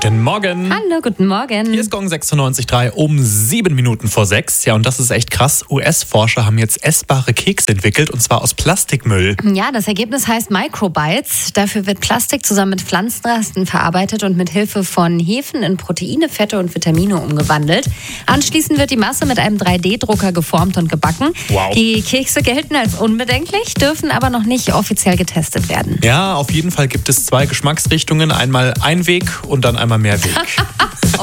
Guten Morgen. Hallo, guten Morgen. Hier ist Gong 96.3 um 7 Minuten vor 6. Ja, und das ist echt krass. US-Forscher haben jetzt essbare Kekse entwickelt, und zwar aus Plastikmüll. Ja, das Ergebnis heißt Microbites. Dafür wird Plastik zusammen mit Pflanzenresten verarbeitet und mit Hilfe von Hefen in Proteine, Fette und Vitamine umgewandelt. Anschließend wird die Masse mit einem 3D-Drucker geformt und gebacken. Wow. Die Kekse gelten als unbedenklich, dürfen aber noch nicht offiziell getestet werden. Ja, auf jeden Fall gibt es 2 Geschmacksrichtungen. Einmal Einweg und dann einmal Mehrweg.